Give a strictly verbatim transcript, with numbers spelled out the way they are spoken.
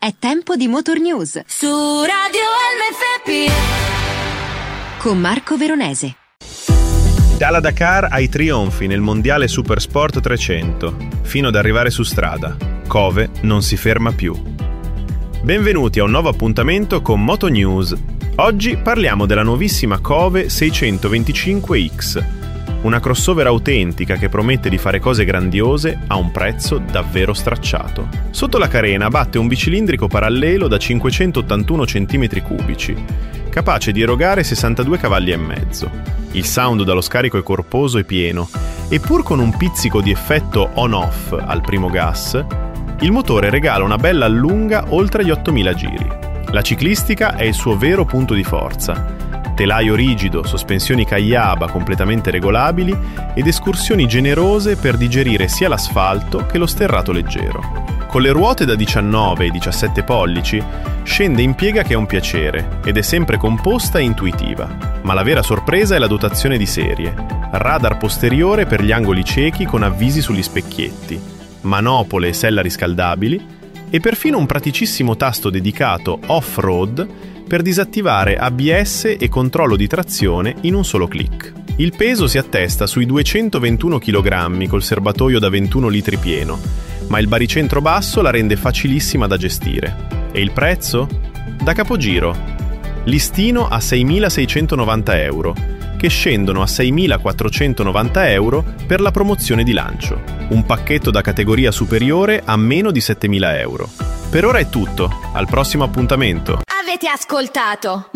È tempo di Motor News su Radio L F P con Marco Veronese. Dalla Dakar ai trionfi nel mondiale Supersport trecento, fino ad arrivare su strada. Kove non si ferma più. Benvenuti a un nuovo appuntamento con Moto News. Oggi parliamo della nuovissima Kove seicentoventicinque X, una crossover autentica che promette di fare cose grandiose a un prezzo davvero stracciato. Sotto la carena batte un bicilindrico parallelo da cinquecentottantuno centimetri cubici, capace di erogare sessantadue cavalli e mezzo. Il sound dallo scarico è corposo e pieno, e pur con un pizzico di effetto on-off al primo gas, il motore regala una bella allunga oltre gli ottomila giri. La ciclistica è il suo vero punto di forza. Telaio rigido, sospensioni Kayaba completamente regolabili ed escursioni generose per digerire sia l'asfalto che lo sterrato leggero. Con le ruote da diciannove e diciassette pollici scende in piega che è un piacere ed è sempre composta e intuitiva. Ma la vera sorpresa è la dotazione di serie. Radar posteriore per gli angoli ciechi con avvisi sugli specchietti, manopole e sella riscaldabili e perfino un praticissimo tasto dedicato off-road per disattivare A B S e controllo di trazione in un solo clic. Il peso si attesta sui duecentoventuno chilogrammi col serbatoio da ventuno litri pieno, ma il baricentro basso la rende facilissima da gestire. E il prezzo? Da capogiro. Listino a seimilaseicentonovanta euro, che scendono a seimilaquattrocentonovanta euro per la promozione di lancio. Un pacchetto da categoria superiore a meno di settemila euro. Per ora è tutto, al prossimo appuntamento. Avete ascoltato